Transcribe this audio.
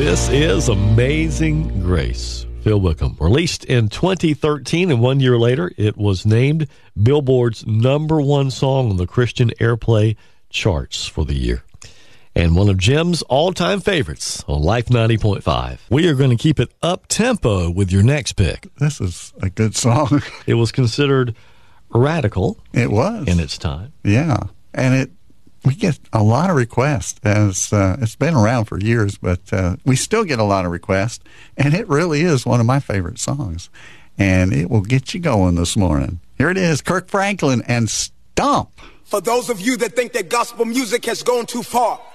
This is Amazing Grace. Phil Wickham. Released in 2013, and 1 year later, it was named Billboard's #1 song on the Christian Airplay charts for the year. And one of Jim's all-time favorites on Life 90.5. We are going to keep it up-tempo with your next pick. This is a good song. It was considered radical. It was. In its time. Yeah. And we get a lot of requests. As it's been around for years, but we still get a lot of requests. And it really is one of my favorite songs. And it will get you going this morning. Here it is, Kirk Franklin and Stomp. For those of you that think that gospel music has gone too far,